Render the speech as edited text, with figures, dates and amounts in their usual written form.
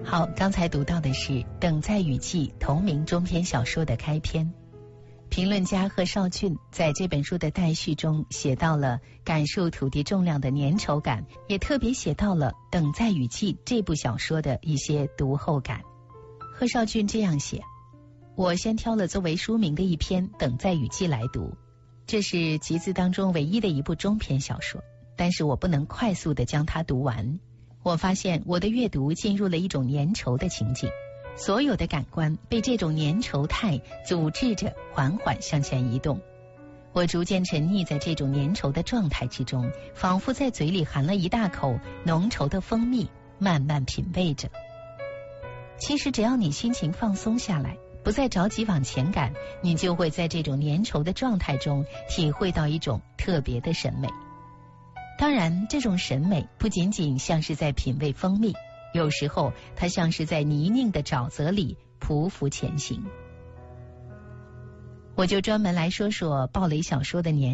好，刚才读到的是《等在雨季》同名中篇小说的开篇。评论家贺绍俊在这本书的待续中写到了感受土地重量的粘稠感，也特别写到了《等在雨季》这部小说的一些读后感。贺绍俊这样写：我先挑了作为书名的一篇《等在雨季》来读，这是集子当中唯一的一部中篇小说，但是我不能快速地将它读完。我发现我的阅读进入了一种粘稠的情境，所有的感官被这种粘稠态组织着缓缓向前移动。我逐渐沉溺在这种粘稠的状态之中，仿佛在嘴里含了一大口浓稠的蜂蜜，慢慢品味着。其实只要你心情放松下来，不再着急往前赶，你就会在这种粘稠的状态中体会到一种特别的审美。当然，这种审美不仅仅像是在品味蜂蜜，有时候它像是在泥泞的沼泽里匍匐前行。我就专门来说说暴雷小说的粘